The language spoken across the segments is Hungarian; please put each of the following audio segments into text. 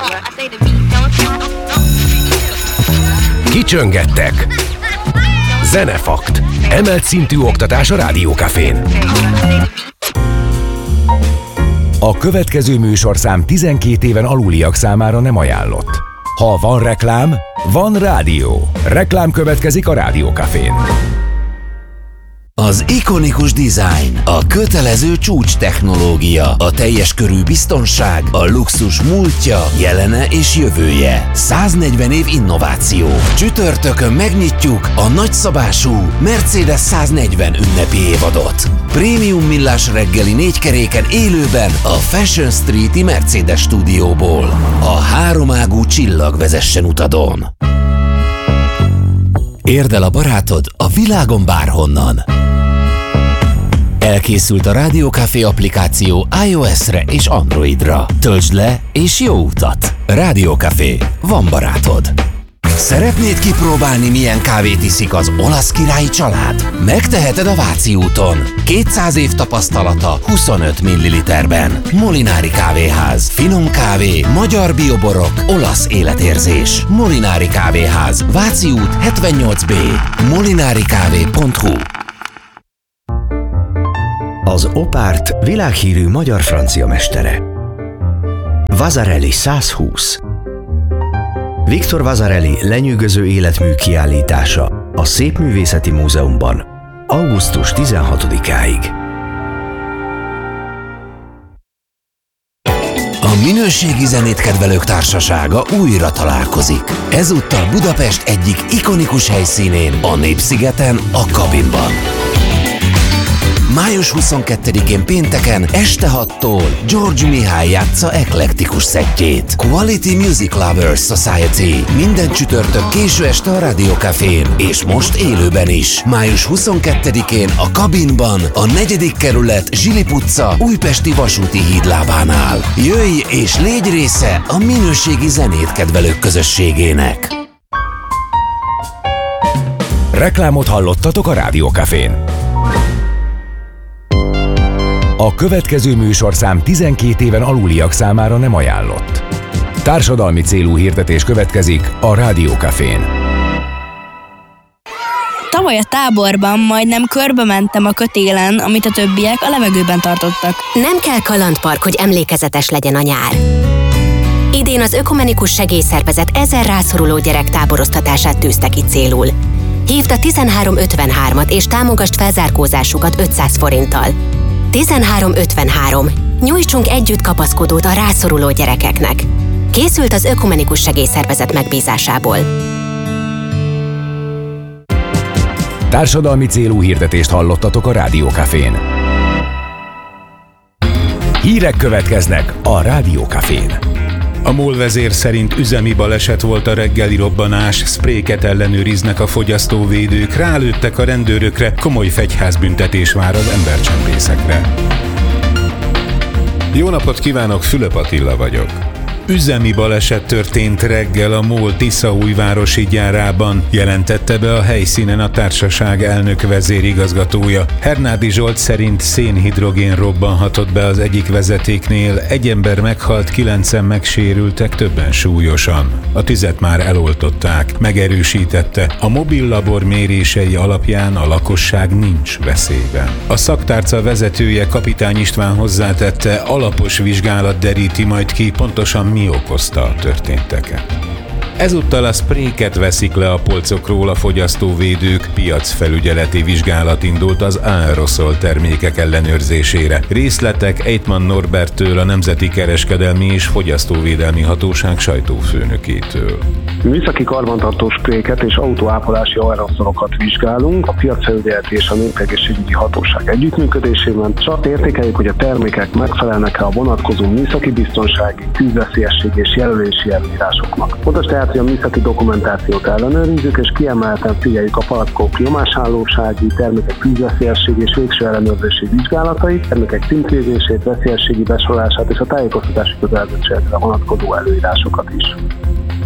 Kicsöngettek. Zenefakt. Emelt szintű oktatás a Rádió Cafén. A következő műsorszám 12 éven aluliak számára nem ajánlott. Ha van reklám, van rádió. Reklám következik a Rádió Cafén. Az ikonikus dizájn, a kötelező csúcs technológia, a teljes körű biztonság, a luxus múltja, jelene és jövője. 140 év innováció. Csütörtökön megnyitjuk a nagyszabású Mercedes 140 ünnepi évadot. Prémium millás reggeli 4 keréken élőben a Fashion Street-i Mercedes stúdióból. A háromágú csillag vezessen utadon. Érd el a barátod a világon bárhonnan. Elkészült a Rádió Café applikáció iOS-re és Androidra. Töltsd le és jó utat! Rádió Café. Van barátod. Szeretnéd kipróbálni, milyen kávét iszik az olasz királyi család? Megteheted a Váci úton. 200 év tapasztalata 25 ml-ben. Molinári kávéház. Finom kávé, magyar bioborok, olasz életérzés. Molinári kávéház. Váci út 78B. molinarikávé.hu. Az Opárt világhírű magyar-francia mestere. Vasarely 120. Victor Vasarely lenyűgöző életmű kiállítása a Szépművészeti Múzeumban augusztus 16-áig. A minőségi zenét kedvelők társasága újra találkozik. Ezúttal Budapest egyik ikonikus helyszínén, a Népszigeten, a Kabinban. Május 22-én pénteken este 6-tól George Mihály játsza eklektikus szettjét. Quality Music Lovers Society. Minden csütörtök késő este a Rádió Cafén, és most élőben is. Május 22-én a Kabinban, a 4. kerület Zsilip utca újpesti vasúti hídlábánál. Jöjj és légy része a minőségi zenét kedvelők közösségének. Reklámot hallottatok a Rádió Cafén. A következő műsorszám 12 éven aluliak számára nem ajánlott. Társadalmi célú hirdetés következik a Rádió Cafén. Tavaly a táborban majdnem körbe mentem a kötélen, amit a többiek a levegőben tartottak. Nem kell kalandpark, hogy emlékezetes legyen a nyár. Idén az Ökumenikus Segélyszervezet 1000 rászoruló gyerek táboroztatását tűzte ki célul. Hívd a 1353-at és támogasd felzárkózásukat 500 forinttal. 1353. Nyújtsunk együtt kapaszkodót a rászoruló gyerekeknek. Készült az Ökumenikus Segélyszervezet megbízásából. Társadalmi célú hirdetést hallottatok a Rádió Cafén. Hírek következnek a Rádió Cafén. A MOL vezér szerint üzemi baleset volt a reggeli robbanás, szpréket ellenőriznek a fogyasztóvédők, rálőttek a rendőrökre, komoly fegyházbüntetés vár az embercsempészekre. Jó napot kívánok, Fülöp Attila vagyok. Üzemi baleset történt reggel a MOL Tiszaújvárosi gyárában, jelentette be a helyszínen a társaság elnök vezérigazgatója. Hernádi Zsolt szerint szénhidrogén robbanhatott be az egyik vezetéknél, egy ember meghalt, 9-en megsérültek, többen súlyosan. A tüzet már eloltották, megerősítette, a mobil labor mérései alapján a lakosság nincs veszélyben. A szaktárca vezetője, Kapitány István hozzátette, alapos vizsgálat deríti majd ki, pontosan mi okozta a történteket. Ezúttal a szpréket veszik le a polcokról a fogyasztóvédők, piacfelügyeleti vizsgálat indult az aeroszol termékek ellenőrzésére. Részletek Eitman Norberttől, a Nemzeti Kereskedelmi és Fogyasztóvédelmi Hatóság sajtófőnökétől. Műszaki karbantartó spréket és autóápolási aeroszolokat vizsgálunk a piacfelügyeleti és a népegészségügyi hatóság együttműködésében, és azt értékeljük, hogy a termékek megfelelnek-e a vonatkozó műszaki biztonsági, tűzveszélyesség és jelölési előírásoknak. Fontos tehát, hogy a műszaki dokumentációt ellenőrizzük, és kiemelten figyeljük a palackok nyomásállósági, termékek tűzveszélyesség és végső ellenőrzési vizsgálatait, termékek címkézését, veszélyességi besorolását és a tájékoztatási kötelezettségekre vonatkozó előírásokat is.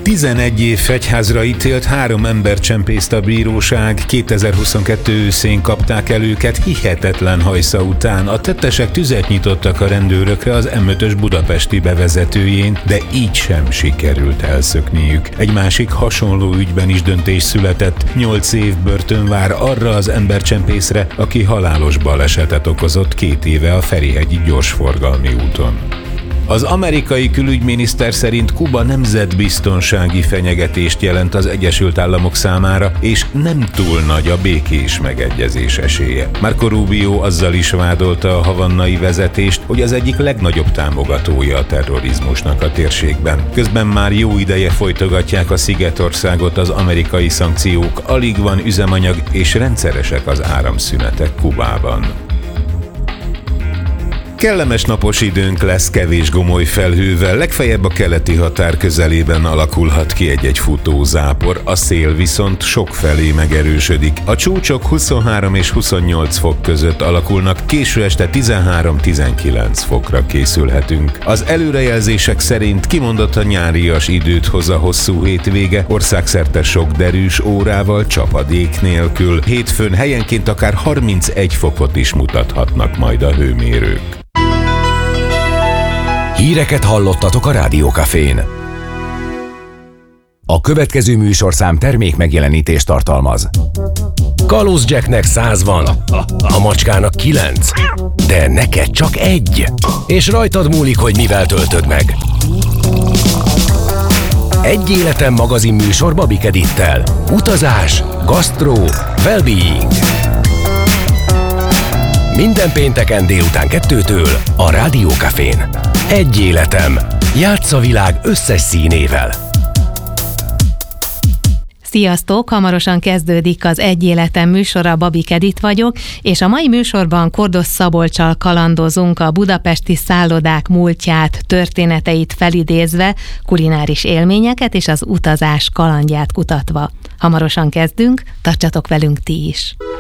11 év fegyházra ítélt 3 embercsempészt a bíróság. 2022 őszén kapták el őket hihetetlen hajsza után. A tettesek tüzet nyitottak a rendőrökre az M5-ös budapesti bevezetőjén, de így sem sikerült elszökniük. Egy másik hasonló ügyben is döntés született. 8 év börtön vár arra az embercsempészre, aki halálos balesetet okozott 2 éve a Ferihegyi gyorsforgalmi úton. Az amerikai külügyminiszter szerint Kuba nemzetbiztonsági fenyegetést jelent az Egyesült Államok számára, és nem túl nagy a békés megegyezés esélye. Marco Rubio azzal is vádolta a havannai vezetést, hogy az egyik legnagyobb támogatója a terrorizmusnak a térségben. Közben már jó ideje folytogatják a Szigetországot az amerikai szankciók, alig van üzemanyag és rendszeresek az áramszünetek Kubában. Kellemes napos időnk lesz kevés gomoly felhővel, legfeljebb a keleti határ közelében alakulhat ki egy-egy futózápor, a szél viszont sokfelé megerősödik. A csúcsok 23 és 28 fok között alakulnak, késő este 13-19 fokra készülhetünk. Az előrejelzések szerint kimondottan nyárias időt hoz a hosszú hétvége, országszerte sok derűs órával, csapadék nélkül. Hétfőn helyenként akár 31 fokot is mutathatnak majd a hőmérők. Híreket hallottatok a Rádió Cafén. A következő műsorszám termék megjelenítést tartalmaz. Kalóz Jacknek 100 van, a macskának 9, de neked csak 1. És rajtad múlik, hogy mivel töltöd meg. Egy életem magazin műsor Babik Edittel. Utazás, gasztró, well-being. Minden pénteken délután 2-től a Rádió Cafén. Egy életem. Játsz a világ összes színével. Sziasztok! Hamarosan kezdődik az Egy életem műsora, Babik Edit vagyok, és a mai műsorban Kordos Szabolccsal kalandozunk a budapesti szállodák múltját, történeteit felidézve, kulináris élményeket és az utazás kalandját kutatva. Hamarosan kezdünk, tartsatok velünk ti is!